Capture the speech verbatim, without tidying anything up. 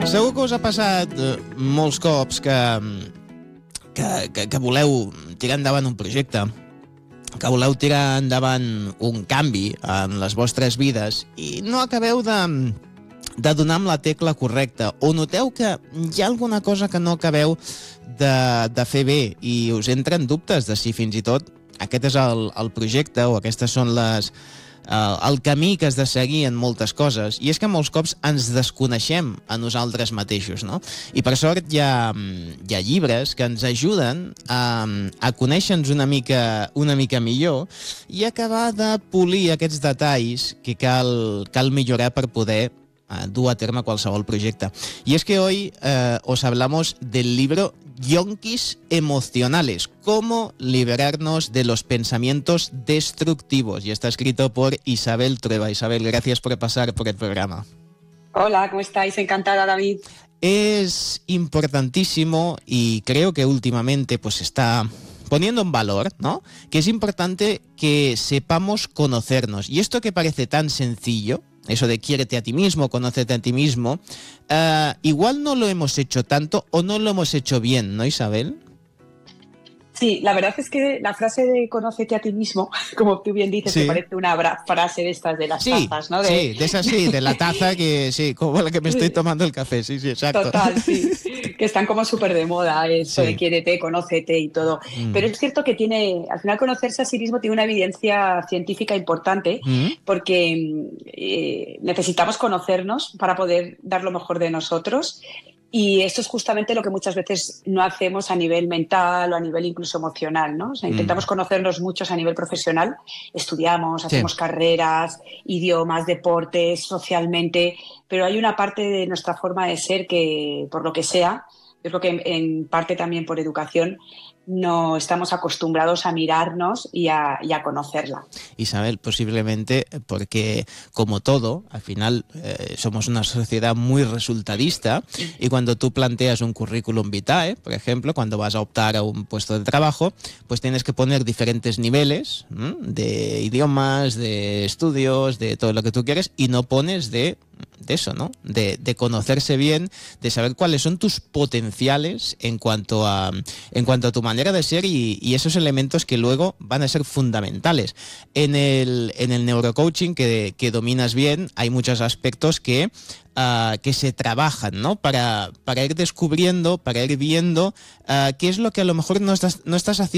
Segur que us ha passat eh, molts cops que, que, que, que voleu tirar endavant un projecte, que voleu tirar endavant un canvi en les vostres vides i no acabeu de, de donar amb la tecla correcta, o noteu que hi ha alguna cosa que no acabeu de, de fer bé i us entren dubtes de si fins i tot aquest és el, el projecte o aquestes són les... Uh, el camí que has de seguir en moltes coses, i és que molts cops ens desconeixem a nosaltres mateixos, no? I per sort hi ha, hi ha llibres que ens ajuden a, a conèixer-nos una mica, una mica millor i acabar de polir aquests detalls que cal, cal millorar per poder uh, dur a terme qualsevol projecte. Y es que hoy uh, os hablamos del libro Yonkis Emocionales, cómo liberarnos de los pensamientos destructivos. Y está escrito por Isabel Trueba. Isabel, gracias por pasar por el programa. Hola, ¿cómo estáis? Encantada, David. Es importantísimo y creo que últimamente pues está poniendo en valor, ¿no? Que es importante que sepamos conocernos. Y esto que parece tan sencillo, eso de quiérete a ti mismo, conócete a ti mismo, uh, igual no lo hemos hecho tanto o no lo hemos hecho bien, ¿no, Isabel? Sí, la verdad es que la frase de conócete a ti mismo, como tú bien dices, sí. me parece una frase de estas de las sí, tazas, ¿no? De... Sí, de esas sí, de la taza que sí, como la que me estoy tomando el café, sí, sí, exacto. Total, sí, que están como súper de moda, eso sí. de quiérete, conócete y todo. Mm. Pero es cierto que tiene, al final conocerse a sí mismo tiene una evidencia científica importante, mm. porque eh, necesitamos conocernos para poder dar lo mejor de nosotros. Y esto es justamente lo que muchas veces no hacemos a nivel mental o a nivel incluso emocional, ¿no? O sea, intentamos mm. conocernos muchos a nivel profesional, estudiamos, hacemos sí. carreras, idiomas, deportes, socialmente, pero hay una parte de nuestra forma de ser que, por lo que sea, yo creo que en, en parte también por educación, no estamos acostumbrados a mirarnos y a, y a conocerla. Isabel, posiblemente porque, como todo, al final eh, somos una sociedad muy resultadista y cuando tú planteas un currículum vitae, por ejemplo, cuando vas a optar a un puesto de trabajo, pues tienes que poner diferentes niveles ¿m? de idiomas, de estudios, de todo lo que tú quieres y no pones de... de eso, ¿no? De, de conocerse bien, de saber cuáles son tus potenciales en cuanto a, en cuanto a tu manera de ser y, y esos elementos que luego van a ser fundamentales. En el, en el neurocoaching que, que dominas bien, hay muchos aspectos que, uh, que se trabajan, ¿no? Para, para ir descubriendo, para ir viendo uh, qué es lo que a lo mejor no estás, no estás haciendo